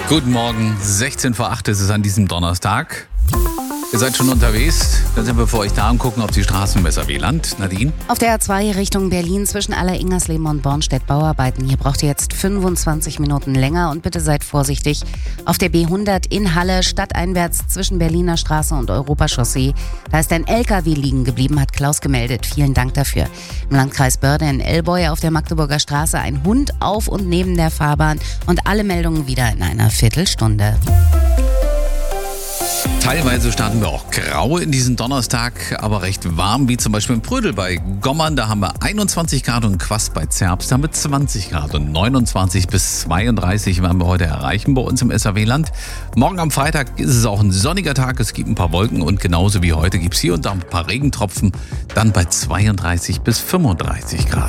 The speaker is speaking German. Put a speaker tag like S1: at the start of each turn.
S1: Guten Morgen, 16 vor 8 ist es an diesem Donnerstag. Ihr seid schon unterwegs, dann sind wir für euch da und gucken auf die Straßen im SRW-Land. Nadine?
S2: Auf der A2 Richtung Berlin zwischen Aller-Ingersleben und Bornstedt Bauarbeiten. Hier braucht ihr jetzt 25 Minuten länger und bitte seid vorsichtig. Auf der B100 in Halle stadteinwärts zwischen Berliner Straße und Europachaussee. Da ist ein LKW liegen geblieben, hat Klaus gemeldet. Vielen Dank dafür. Im Landkreis Börde in Elboy auf der Magdeburger Straße ein Hund auf und neben der Fahrbahn und alle Meldungen wieder in einer Viertelstunde.
S1: Teilweise starten wir auch grau in diesen Donnerstag, aber recht warm, wie zum Beispiel in Prödel bei Gommern. Da haben wir 21 Grad und Quast bei Zerbst haben wir 20 Grad und 29 bis 32 werden wir heute erreichen bei uns im SRW-Land. Morgen am Freitag ist es auch ein sonniger Tag, es gibt ein paar Wolken und genauso wie heute gibt es hier und da ein paar Regentropfen, dann bei 32 bis 35 Grad.